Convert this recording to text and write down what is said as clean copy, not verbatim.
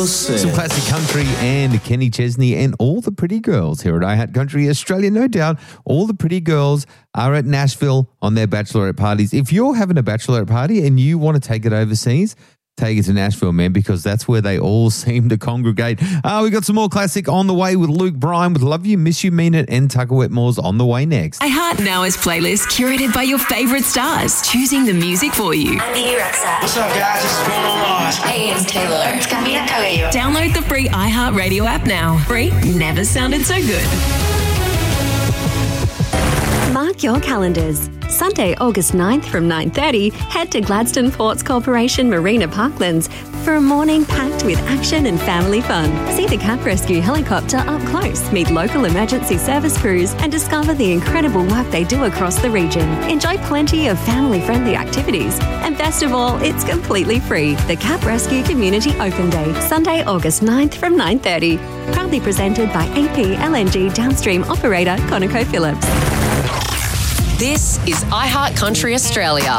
Some classic country and Kenny Chesney and all the pretty girls here at iHeart Country Australia. No doubt all the pretty girls are at Nashville on their bachelorette parties. If you're having a bachelorette party and you want to take it overseas, take it to Nashville, man, because that's where they all seem to congregate. We got some more classic on the way with Luke Bryan with Love You, Miss You, Mean It, and Tucker Wetmore's on the way next. iHeart Now is playlist curated by your favourite stars, choosing the music for you. I'm Bebe Rexha. What's up, guys? This is Bruno Mars. Hey, it's Taylor. It's Camila Cabello. Download the free iHeart Radio app now. Free never sounded so good. Mark your calendars. Sunday, August 9th from 9:30, head to Gladstone Ports Corporation Marina Parklands for a morning packed with action and family fun. See the Cap Rescue helicopter up close, meet local emergency service crews, and discover the incredible work they do across the region. Enjoy plenty of family-friendly activities. And best of all, it's completely free. The Cap Rescue Community Open Day, Sunday, August 9th from 9:30. Proudly presented by AP LNG Downstream Operator ConocoPhillips. This is iHeart Country Australia.